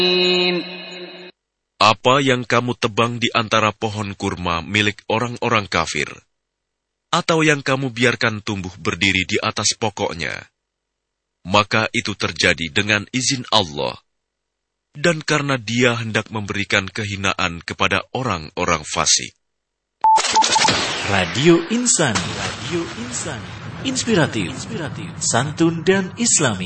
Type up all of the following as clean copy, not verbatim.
Apa yang kamu tebang di antara pohon kurma milik orang-orang kafir, atau yang kamu biarkan tumbuh berdiri di atas pokoknya, maka itu terjadi dengan izin Allah, dan karena Dia hendak memberikan kehinaan kepada orang-orang fasik. Radio Insani, inspiratif, santun dan islami.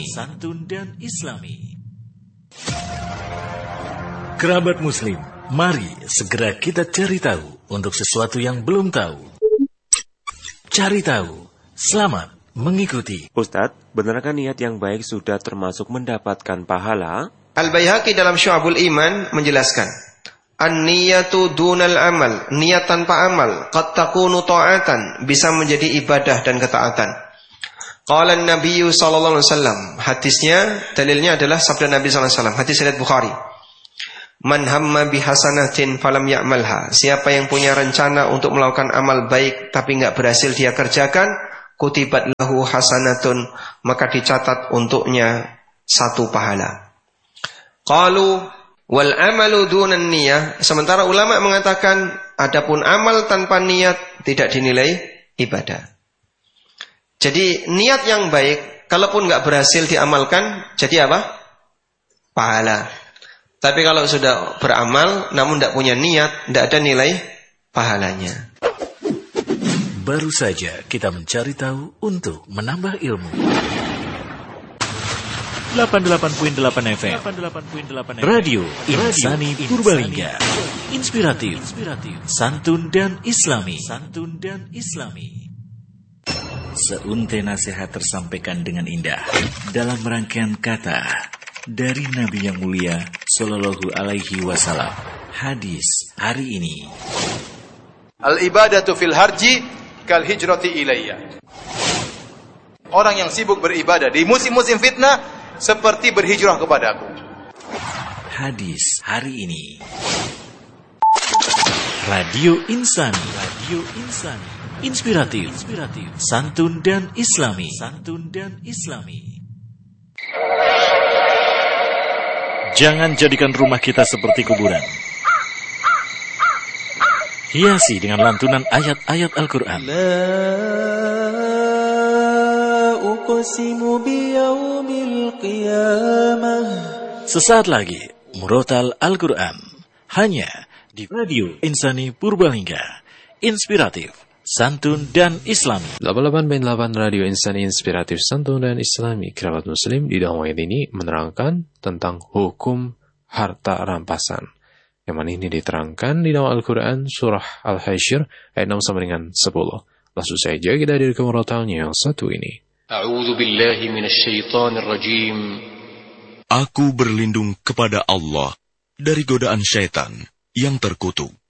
Kerabat Muslim, mari segera kita cari tahu untuk sesuatu yang belum tahu. Cari tahu, selamat mengikuti. Ustadz, benarkah niat yang baik sudah termasuk mendapatkan pahala? Al-Baihaqi dalam Syu'abul Iman menjelaskan, an-niyatu dunal amal, niat tanpa amal, qad takunu ta'atan, bisa menjadi ibadah dan ketaatan. Qala an-Nabi sallallahu alaihi wasallam, hadisnya, dalilnya adalah sabda Nabi sallallahu alaihi wasallam, hadis riwayat Bukhari. Man hamma bihasanatin falam ya'malha, siapa yang punya rencana untuk melakukan amal baik tapi enggak berhasil dia kerjakan, kutibat lahu hasanatun, maka dicatat untuknya satu pahala. Qalu wal amalu dunan niyah, sementara ulama mengatakan adapun amal tanpa niat tidak dinilai ibadah. Jadi niat yang baik kalaupun enggak berhasil diamalkan jadi apa? Pahala. Tapi kalau sudah beramal namun tidak punya niat, tidak ada nilai pahalanya. Baru saja kita mencari tahu untuk menambah ilmu. 88.8 FM Radio Insani Purbalingga. Inspiratif, santun dan islami. Seuntai nasihat tersampaikan dengan indah dalam rangkaian kata dari Nabi yang mulia Sallallahu Alaihi Wasallam. Hadis hari ini. Al-ibadatu fil harji kal hijrati ilayya. Orang yang sibuk beribadah di musim-musim fitnah seperti berhijrah kepadaku. Hadis hari ini. Radio Insani. Inspiratif, santun dan islami. Jangan jadikan rumah kita seperti kuburan. Hiasi dengan lantunan ayat-ayat Al-Quran. Sesaat lagi, Murotal Al-Quran. Hanya di Radio Insani Purbalingga. Inspiratif, santun dan islami. 88.8 Radio Insani Inspiratif, Santun dan Islami. Kerabat Muslim, di dalam ayat ini menerangkan tentang hukum harta rampasan. Yang mana ini diterangkan di dalam Al-Quran surah Al-Hasyr ayat 6 sampai dengan 10. Langsung saja kita dari kemurotalnya yang satu ini. A'udzu billahi minasyaitonir rajim. Aku berlindung kepada Allah dari godaan syaitan yang terkutuk.